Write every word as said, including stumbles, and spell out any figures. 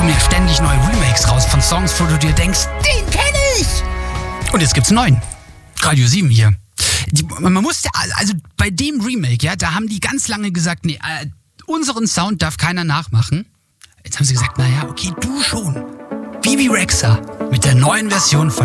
kommen ja ständig neue Remakes raus von Songs, wo du dir denkst, den kenne ich. Und jetzt gibt's einen neuen. Radio sieben hier. Die, man musste, also bei dem Remake, ja, da haben die ganz lange gesagt, nee, äh, unseren Sound darf keiner nachmachen. Jetzt haben sie gesagt, naja, okay, du schon. Bibi Rexha mit der neuen Version von